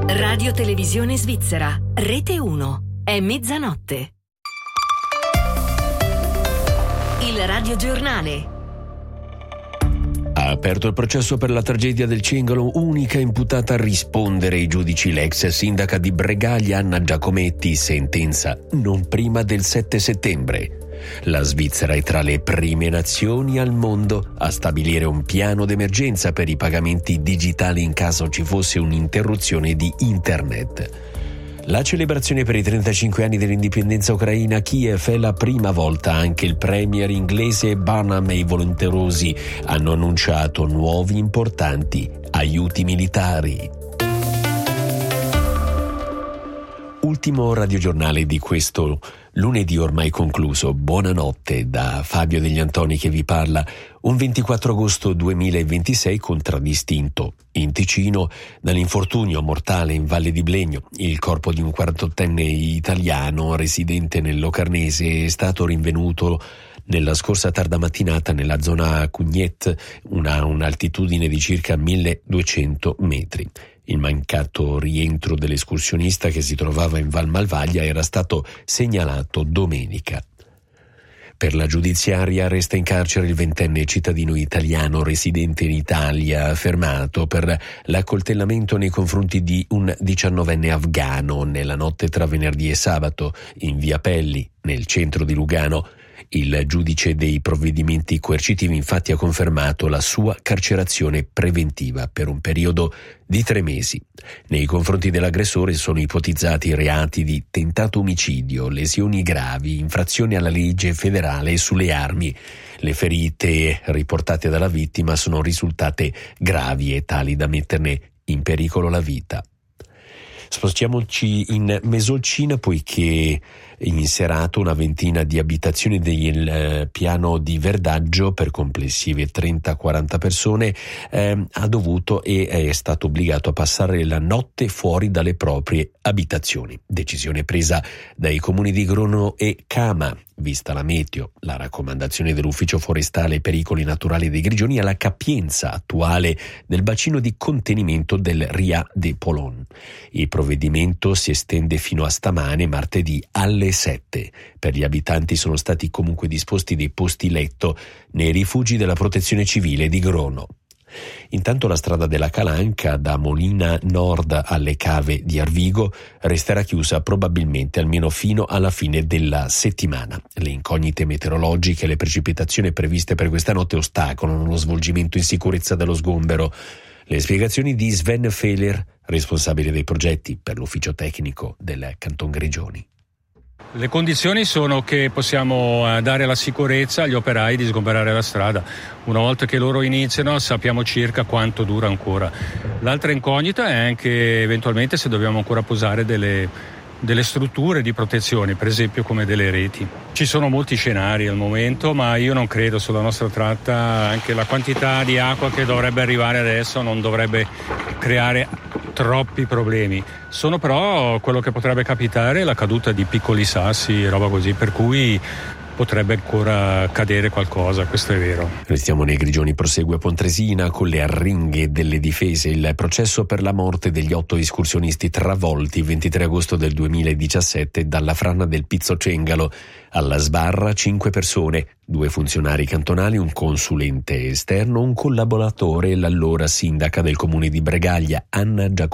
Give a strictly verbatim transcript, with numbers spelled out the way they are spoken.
Radio Televisione Svizzera, Rete uno. È mezzanotte. Il radiogiornale. Ha aperto il processo per la tragedia del Cingolo, unica imputata a rispondere i giudici l'ex sindaca di Bregaglia Anna Giacometti, sentenza non prima del sette settembre. La Svizzera è tra le prime nazioni al mondo a stabilire un piano d'emergenza per i pagamenti digitali in caso ci fosse un'interruzione di internet. La celebrazione per i trentacinque anni dell'indipendenza ucraina a Kiev è la prima volta. Anche il premier inglese Barnum e i volenterosi hanno annunciato nuovi importanti aiuti militari. Ultimo radiogiornale di questo lunedì ormai concluso. Buonanotte da Fabio Degli Antoni che vi parla. Un ventiquattro agosto duemilaventisei contraddistinto in Ticino dall'infortunio mortale in Valle di Blegno. Il corpo di un quarantottenne italiano residente nel Locarnese è stato rinvenuto nella scorsa tarda mattinata nella zona Cugnet, una un'altitudine di circa milleduecento metri. Il mancato rientro dell'escursionista che si trovava in Val Malvaglia era stato segnalato domenica. Per la giudiziaria resta in carcere il ventenne cittadino italiano residente in Italia, fermato per l'accoltellamento nei confronti di un diciannovenne afghano nella notte tra venerdì e sabato in via Pelli, nel centro di Lugano. Il giudice dei provvedimenti coercitivi infatti ha confermato la sua carcerazione preventiva per un periodo di tre mesi. Nei confronti dell'aggressore sono ipotizzati reati di tentato omicidio, lesioni gravi, infrazioni alla legge federale sulle armi. Le ferite riportate dalla vittima sono risultate gravi e tali da metterne in pericolo la vita. Spostiamoci in Mesolcina poiché in serata una ventina di abitazioni del eh, piano di Verdaggio per complessive trenta quaranta persone eh, ha dovuto e è stato obbligato a passare la notte fuori dalle proprie abitazioni. Decisione presa dai comuni di Grono e Cama. Vista la meteo, la raccomandazione dell'Ufficio Forestale Pericoli Naturali dei Grigioni alla capienza attuale del bacino di contenimento del Ria de Polon. Il provvedimento si estende fino a stamane, martedì, alle sette. Per gli abitanti sono stati comunque disposti dei posti letto nei rifugi della Protezione Civile di Grono. Intanto la strada della Calanca da Molina Nord alle cave di Arvigo resterà chiusa probabilmente almeno fino alla fine della settimana. Le incognite meteorologiche e le precipitazioni previste per questa notte ostacolano lo svolgimento in sicurezza dello sgombero. Le spiegazioni di Sven Fehler, responsabile dei progetti per l'ufficio tecnico del Canton Grigioni. Le condizioni sono che possiamo dare la sicurezza agli operai di sgomberare la strada. Una volta che loro iniziano sappiamo circa quanto dura ancora. L'altra incognita è anche eventualmente se dobbiamo ancora posare delle, delle strutture di protezione, per esempio come delle reti. Ci sono molti scenari al momento, ma io non credo sulla nostra tratta anche la quantità di acqua che dovrebbe arrivare adesso non dovrebbe creare troppi problemi. Sono però quello che potrebbe capitare la caduta di piccoli sassi, roba così, per cui potrebbe ancora cadere qualcosa, questo è vero. Restiamo nei Grigioni, prosegue a Pontresina con le arringhe delle difese. Il processo per la morte degli otto escursionisti travolti il ventitré agosto del duemiladiciassette dalla frana del Pizzo Cengalo. Alla sbarra cinque persone, due funzionari cantonali, un consulente esterno, un collaboratore e l'allora sindaca del comune di Bregaglia, Anna Giacometti.